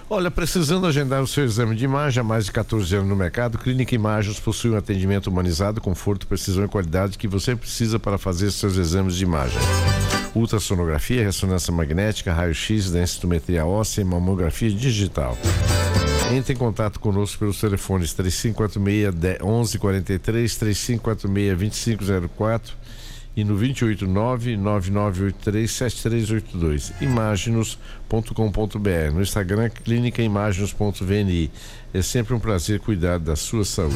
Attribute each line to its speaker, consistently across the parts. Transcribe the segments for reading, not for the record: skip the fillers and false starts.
Speaker 1: Olha, precisando agendar o seu exame de imagem há mais de 14 anos no mercado, Clínica Imagens possui um atendimento humanizado, conforto, precisão e qualidade que você precisa para fazer seus exames de imagem. Ultrassonografia, ressonância magnética, raio-x, densitometria óssea e mamografia digital. Entre em contato conosco pelos telefones 3546-1143, 3546-2504 e no 289-9983-7382. Imaginos.com.br. No Instagram, clínicaimaginos.vni. É sempre um prazer cuidar da sua saúde.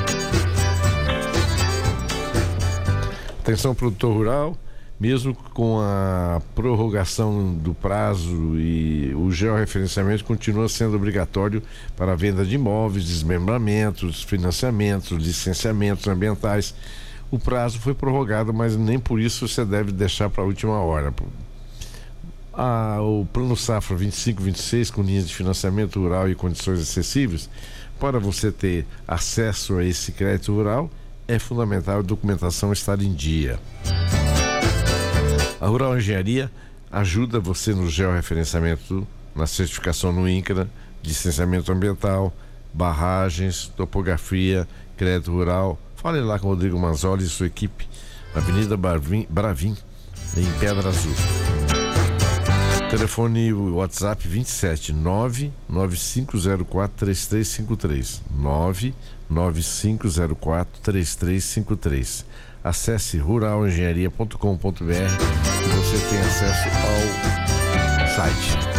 Speaker 1: Atenção, produtor rural. Mesmo com a prorrogação do prazo e o georreferenciamento continua sendo obrigatório para a venda de imóveis, desmembramentos, financiamentos, licenciamentos ambientais. O prazo foi prorrogado, mas nem por isso você deve deixar para a última hora. O Plano Safra 25-26, com linhas de financiamento rural e condições acessíveis, para você ter acesso a esse crédito rural, é fundamental a documentação estar em dia. A Rural Engenharia ajuda você no georreferenciamento, na certificação no INCRA, licenciamento ambiental, barragens, topografia, crédito rural. Fale lá com o Rodrigo Manzoli e sua equipe, na Avenida Bravim, em Pedra Azul. Telefone WhatsApp 27 99504 3353 99504 3353. Acesse ruralengenharia.com.br e você tem acesso ao site.